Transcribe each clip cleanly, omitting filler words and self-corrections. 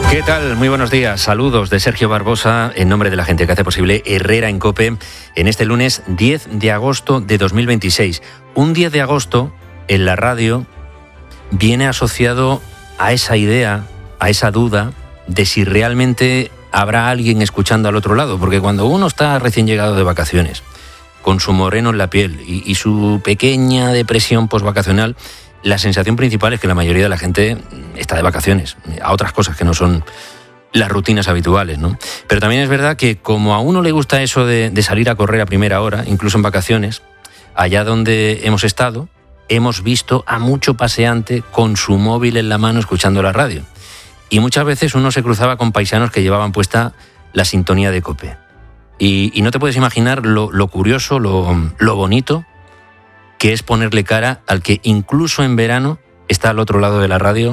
¿Qué tal? Muy buenos días. Saludos de Sergio Barbosa en nombre de la gente que hace posible Herrera en COPE en este lunes 10 de agosto de 2026. Un 10 de agosto en la radio viene asociado a esa idea, a esa duda de si realmente habrá alguien escuchando al otro lado. Porque cuando uno está recién llegado de vacaciones, con su moreno en la piel y su pequeña depresión postvacacional, la sensación principal es que la mayoría de la gente está de vacaciones, a otras cosas que no son las rutinas habituales, ¿no? Pero también es verdad que como a uno le gusta eso de salir a correr a primera hora, incluso en vacaciones, allá donde hemos estado, hemos visto a mucho paseante con su móvil en la mano escuchando la radio. Y muchas veces uno se cruzaba con paisanos que llevaban puesta la sintonía de COPE. Y no te puedes imaginar lo curioso, lo bonito que es ponerle cara al que incluso en verano está al otro lado de la radio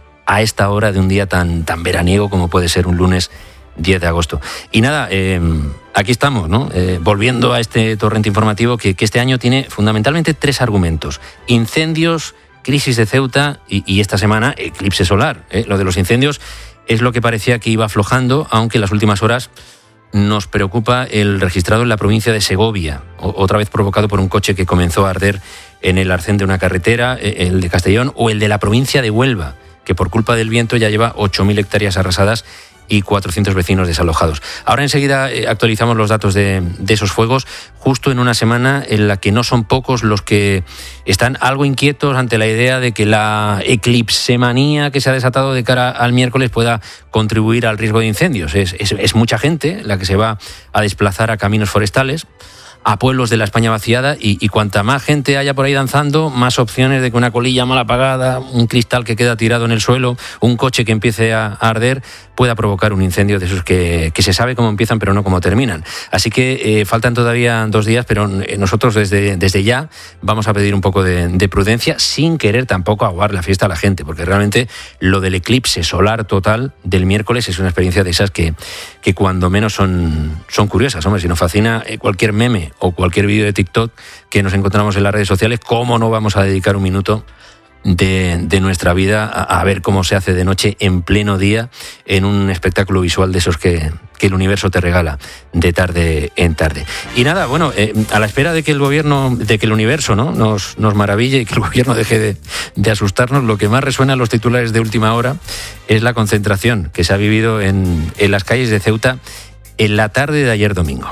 a esta hora de un día tan veraniego como puede ser un lunes 10 de agosto. Y nada, aquí estamos, ¿no? Volviendo a este torrente informativo que este año tiene fundamentalmente 3 argumentos: incendios, crisis de Ceuta y esta semana eclipse solar. Lo de los incendios es lo que parecía que iba aflojando, aunque en las últimas horas nos preocupa el registrado en la provincia de Segovia, otra vez provocado por un coche que comenzó a arder en el arcén de una carretera, el de Castellón, o el de la provincia de Huelva, que por culpa del viento ya lleva 8.000 hectáreas arrasadas y 400 vecinos desalojados. Ahora enseguida actualizamos los datos de esos fuegos, justo en una semana en la que no son pocos los que están algo inquietos ante la idea de que la eclipsemanía que se ha desatado de cara al miércoles pueda contribuir al riesgo de incendios. Es mucha gente la que se va a desplazar a caminos forestales, a pueblos de la España vaciada, y cuanta más gente haya por ahí danzando, más opciones de que una colilla mal apagada, un cristal que queda tirado en el suelo, un coche que empiece a arder, pueda provocar un incendio de esos que se sabe cómo empiezan pero no cómo terminan. Así que faltan todavía 2 días, pero nosotros desde ya vamos a pedir un poco de prudencia, sin querer tampoco aguar la fiesta a la gente, porque realmente lo del eclipse solar total del miércoles es una experiencia de esas que cuando menos son curiosas. Hombre, si nos fascina cualquier meme o cualquier vídeo de TikTok que nos encontramos en las redes sociales, ¿cómo no vamos a dedicar un minuto de nuestra vida a ver cómo se hace de noche en pleno día en un espectáculo visual de esos que el universo te regala de tarde en tarde? Y nada, bueno, a la espera de que el universo, ¿no?, nos maraville y que el gobierno deje de asustarnos, lo que más resuena en los titulares de última hora es la concentración que se ha vivido en las calles de Ceuta en la tarde de ayer domingo.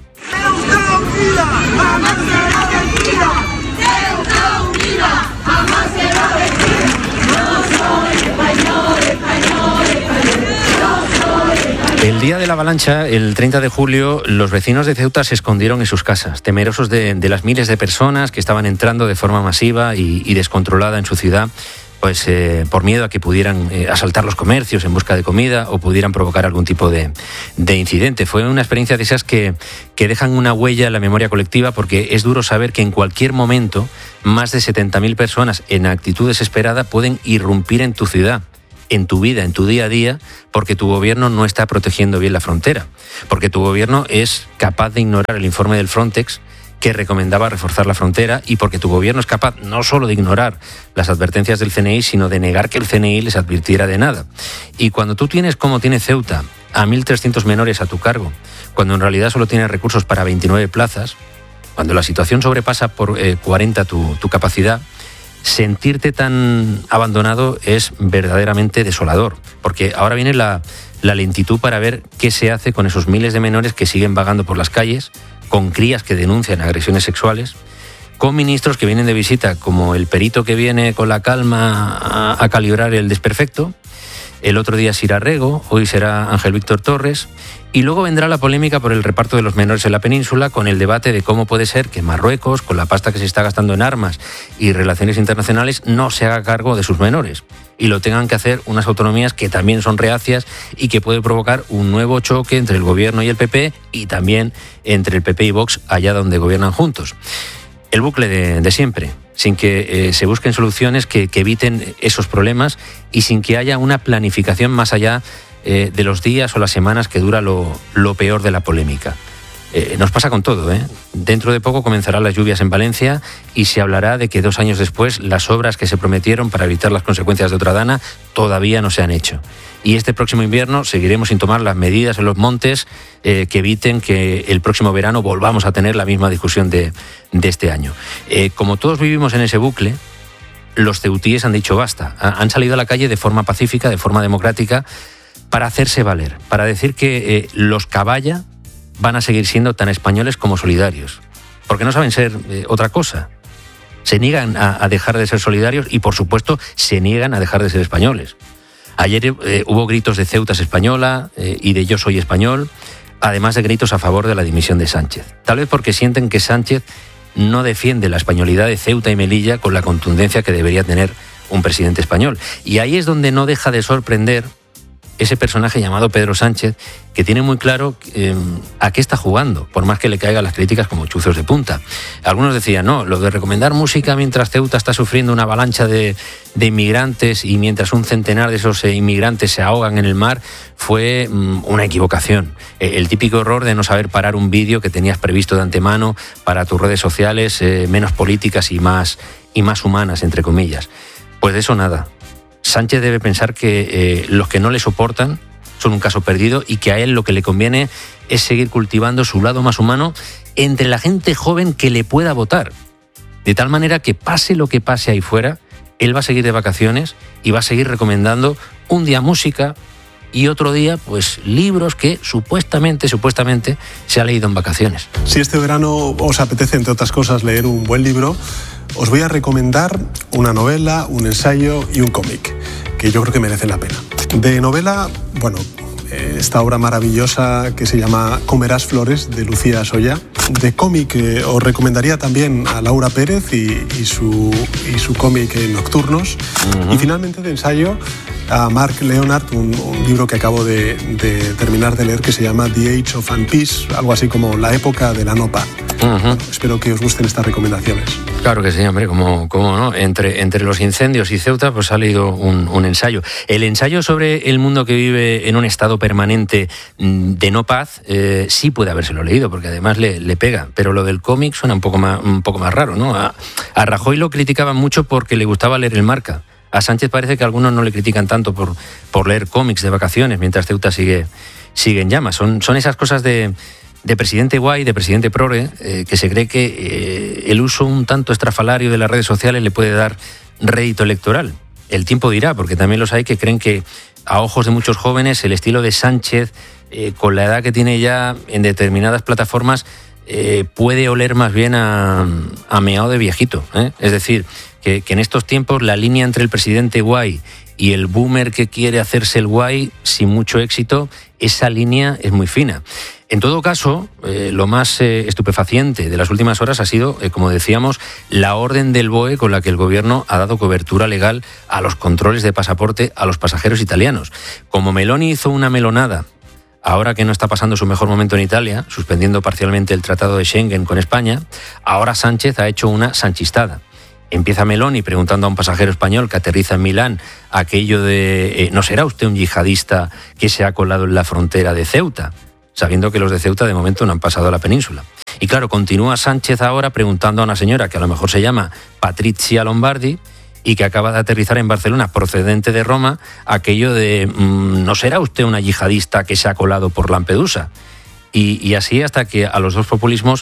El día de la avalancha, el 30 de julio, los vecinos de Ceuta se escondieron en sus casas, temerosos de las miles de personas que estaban entrando de forma masiva y descontrolada en su ciudad, pues por miedo a que pudieran asaltar los comercios en busca de comida o pudieran provocar algún tipo de incidente. Fue una experiencia de esas que dejan una huella en la memoria colectiva, porque es duro saber que en cualquier momento más de 70.000 personas en actitud desesperada pueden irrumpir en tu ciudad, en tu vida, en tu día a día, porque tu gobierno no está protegiendo bien la frontera, porque tu gobierno es capaz de ignorar el informe del Frontex que recomendaba reforzar la frontera, y porque tu gobierno es capaz no solo de ignorar las advertencias del CNI, sino de negar que el CNI les advirtiera de nada. Y cuando tú tienes, como tiene Ceuta, a 1.300 menores a tu cargo, cuando en realidad solo tienes recursos para 29 plazas, cuando la situación sobrepasa por 40 tu capacidad, sentirte tan abandonado es verdaderamente desolador, porque ahora viene la lentitud para ver qué se hace con esos miles de menores que siguen vagando por las calles, con crías que denuncian agresiones sexuales, con ministros que vienen de visita, como el perito que viene con la calma a calibrar el desperfecto. El otro día es Ira Rego, hoy será Ángel Víctor Torres, y luego vendrá la polémica por el reparto de los menores en la península, con el debate de cómo puede ser que Marruecos, con la pasta que se está gastando en armas y relaciones internacionales, no se haga cargo de sus menores y lo tengan que hacer unas autonomías que también son reacias y que puede provocar un nuevo choque entre el gobierno y el PP, y también entre el PP y Vox allá donde gobiernan juntos. El bucle de siempre, sin que se busquen soluciones que eviten esos problemas y sin que haya una planificación más allá de los días o las semanas que dura lo peor de la polémica. Nos pasa con todo, ¿eh? Dentro de poco comenzarán las lluvias en Valencia y se hablará de que 2 años después las obras que se prometieron para evitar las consecuencias de otra dana todavía no se han hecho. Y este próximo invierno seguiremos sin tomar las medidas en los montes que eviten que el próximo verano volvamos a tener la misma discusión de este año. Como todos vivimos en ese bucle, los ceutíes han dicho basta. Han salido a la calle de forma pacífica, de forma democrática, para hacerse valer, para decir que los caballa van a seguir siendo tan españoles como solidarios, porque no saben ser otra cosa. Se niegan a dejar de ser solidarios y, por supuesto, se niegan a dejar de ser españoles. Ayer hubo gritos de Ceuta es española y de yo soy español, además de gritos a favor de la dimisión de Sánchez. Tal vez porque sienten que Sánchez no defiende la españolidad de Ceuta y Melilla con la contundencia que debería tener un presidente español. Y ahí es donde no deja de sorprender ese personaje llamado Pedro Sánchez, que tiene muy claro a qué está jugando, por más que le caigan las críticas como chuzos de punta. Algunos decían, no, lo de recomendar música mientras Ceuta está sufriendo una avalancha de inmigrantes y mientras un centenar de esos inmigrantes se ahogan en el mar, fue una equivocación. El típico error de no saber parar un vídeo que tenías previsto de antemano para tus redes sociales, menos políticas y más humanas, entre comillas. Pues de eso nada. Sánchez debe pensar que los que no le soportan son un caso perdido y que a él lo que le conviene es seguir cultivando su lado más humano entre la gente joven que le pueda votar. De tal manera que pase lo que pase ahí fuera, él va a seguir de vacaciones y va a seguir recomendando un día música y otro día pues libros que supuestamente se ha leído en vacaciones. Si este verano os apetece, entre otras cosas, leer un buen libro, os voy a recomendar una novela, un ensayo y un cómic, que yo creo que merecen la pena. De novela, esta obra maravillosa que se llama Comerás flores, de Lucía Soya. De cómic os recomendaría también a Laura Pérez y su cómic Nocturnos. Uh-huh. Y finalmente de ensayo a Mark Leonard, un libro que acabo de terminar de leer que se llama The Age of Unpeace, algo así como La época de la no paz. Uh-huh. Espero que os gusten estas recomendaciones. Claro que sí, hombre, como no. Entre los incendios y Ceuta pues ha leído un ensayo. El ensayo sobre el mundo que vive en un estado permanente de no paz sí puede habérselo leído, porque además le pega. Pero lo del cómic suena un poco más raro, ¿no? A Rajoy lo criticaban mucho porque le gustaba leer el Marca. A Sánchez parece que algunos no le critican tanto por leer cómics de vacaciones mientras Ceuta sigue en llamas. Son esas cosas de presidente guay, de presidente progre, que se cree que el uso un tanto estrafalario de las redes sociales le puede dar rédito electoral. El tiempo dirá, porque también los hay que creen que a ojos de muchos jóvenes el estilo de Sánchez, con la edad que tiene ya en determinadas plataformas, puede oler más bien a meao de viejito, ¿eh? Es decir, que en estos tiempos la línea entre el presidente guay y el boomer que quiere hacerse el guay sin mucho éxito, esa línea es muy fina. En todo caso, lo más estupefaciente de las últimas horas ha sido, como decíamos, la orden del BOE con la que el gobierno ha dado cobertura legal a los controles de pasaporte a los pasajeros italianos. Como Meloni hizo una melonada, ahora que no está pasando su mejor momento en Italia, suspendiendo parcialmente el Tratado de Schengen con España, ahora Sánchez ha hecho una sanchistada. Empieza Meloni preguntando a un pasajero español que aterriza en Milán aquello de ¿no será usted un yihadista que se ha colado en la frontera de Ceuta? Sabiendo que los de Ceuta de momento no han pasado a la península. Y claro, continúa Sánchez ahora preguntando a una señora que a lo mejor se llama Patrizia Lombardi y que acaba de aterrizar en Barcelona procedente de Roma aquello de ¿no será usted una yihadista que se ha colado por Lampedusa? Y así hasta que a los dos populismos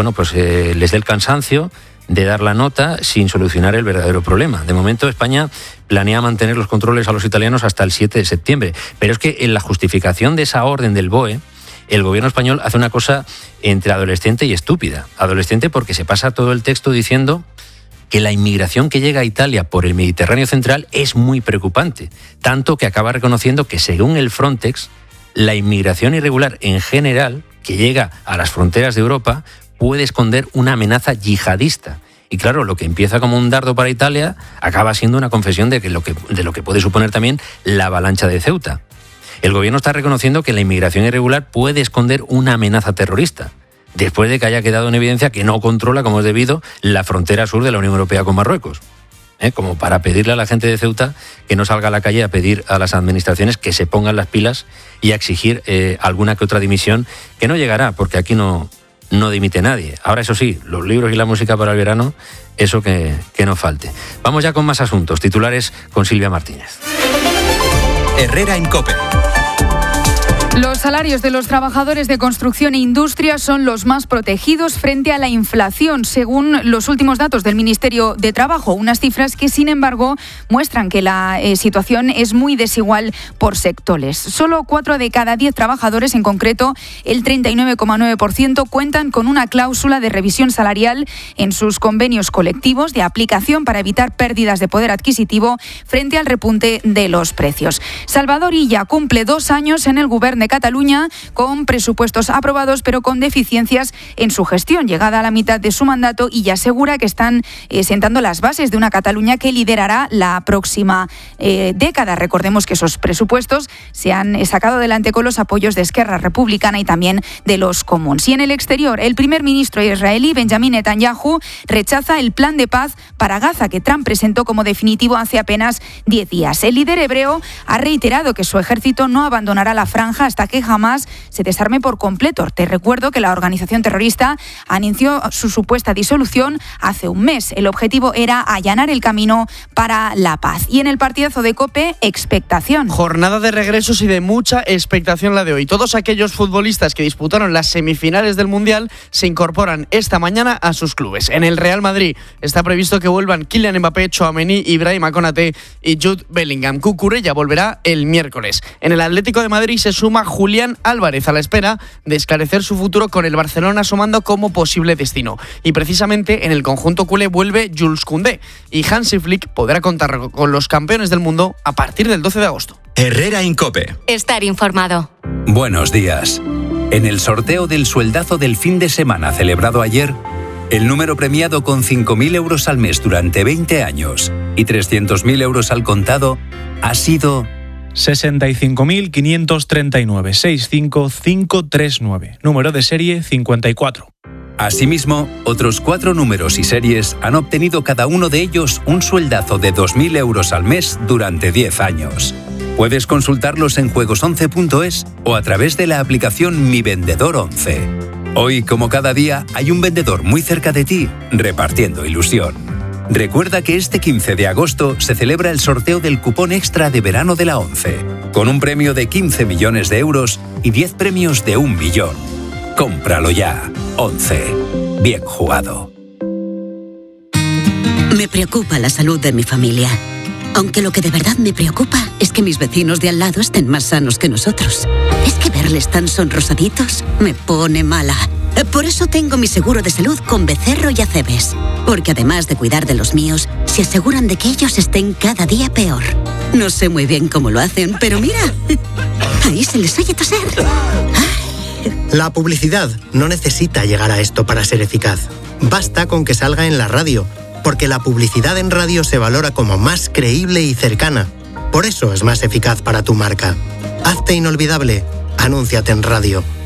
les dé el cansancio de dar la nota sin solucionar el verdadero problema. De momento España planea mantener los controles a los italianos hasta el 7 de septiembre. Pero es que en la justificación de esa orden del BOE, el gobierno español hace una cosa entre adolescente y estúpida. Adolescente porque se pasa todo el texto diciendo que la inmigración que llega a Italia por el Mediterráneo central es muy preocupante. Tanto que acaba reconociendo que según el Frontex, la inmigración irregular en general que llega a las fronteras de Europa puede esconder una amenaza yihadista. Y claro, lo que empieza como un dardo para Italia acaba siendo una confesión de lo que puede suponer también la avalancha de Ceuta. El gobierno está reconociendo que la inmigración irregular puede esconder una amenaza terrorista, después de que haya quedado en evidencia que no controla como es debido la frontera sur de la Unión Europea con Marruecos. Como para pedirle a la gente de Ceuta que no salga a la calle a pedir a las administraciones que se pongan las pilas y a exigir alguna que otra dimisión, que no llegará, porque aquí no no dimite nadie. Ahora, eso sí, los libros y la música para el verano, eso que no falte. Vamos ya con más asuntos. Titulares con Silvia Martínez. Herrera en COPE. Los salarios de los trabajadores de construcción e industria son los más protegidos frente a la inflación, según los últimos datos del Ministerio de Trabajo. Unas cifras que, sin embargo, muestran que la situación es muy desigual por sectores. Solo 4 de cada 10 trabajadores, en concreto el 39,9%, cuentan con una cláusula de revisión salarial en sus convenios colectivos de aplicación para evitar pérdidas de poder adquisitivo frente al repunte de los precios. Salvador Illa cumple 2 años en el Gobierno de Cataluña con presupuestos aprobados pero con deficiencias en su gestión. Llegada a la mitad de su mandato, y ya asegura que están sentando las bases de una Cataluña que liderará la próxima década. Recordemos que esos presupuestos se han sacado adelante con los apoyos de Esquerra Republicana y también de los comuns. Y en el exterior, el primer ministro israelí Benjamin Netanyahu rechaza el plan de paz para Gaza que Trump presentó como definitivo hace apenas 10 días. El líder hebreo ha reiterado que su ejército no abandonará la franja hasta que Hamás se desarme por completo. Te recuerdo que la organización terrorista anunció su supuesta disolución hace un mes. El objetivo era allanar el camino para la paz. Y en el partidazo de COPE, expectación. Jornada de regresos y de mucha expectación la de hoy. Todos aquellos futbolistas que disputaron las semifinales del Mundial se incorporan esta mañana a sus clubes. En el Real Madrid está previsto que vuelvan Kylian Mbappé, Tchouaméni, Ibrahima Konaté y Jude Bellingham. Cucurella volverá el miércoles. En el Atlético de Madrid se suma Julián Álvarez a la espera de esclarecer su futuro con el Barcelona asomando como posible destino. Y precisamente en el conjunto culé vuelve Jules Koundé y Hansi Flick podrá contar con los campeones del mundo a partir del 12 de agosto. Herrera en COPE. Estar informado. Buenos días. En el sorteo del sueldazo del fin de semana celebrado ayer, el número premiado con 5.000 euros al mes durante 20 años y 300.000 euros al contado ha sido 65.539, 65539, número de serie 54. Asimismo, otros 4 números y series han obtenido cada uno de ellos un sueldazo de 2.000 euros al mes durante 10 años. Puedes consultarlos en juegos11.es o a través de la aplicación Mi Vendedor 11. Hoy, como cada día, hay un vendedor muy cerca de ti repartiendo ilusión. Recuerda que este 15 de agosto se celebra el sorteo del cupón extra de verano de la ONCE, con un premio de 15 millones de euros y 10 premios de 1 millón. Cómpralo ya. 11. Bien jugado. Me preocupa la salud de mi familia. Aunque lo que de verdad me preocupa es que mis vecinos de al lado estén más sanos que nosotros. Es que verles tan sonrosaditos me pone mala. Por eso tengo mi seguro de salud con Becerro y Acebes. Porque además de cuidar de los míos, se aseguran de que ellos estén cada día peor. No sé muy bien cómo lo hacen, pero mira, ahí se les oye toser. La publicidad no necesita llegar a esto para ser eficaz. Basta con que salga en la radio, porque la publicidad en radio se valora como más creíble y cercana. Por eso es más eficaz para tu marca. Hazte inolvidable. Anúnciate en radio.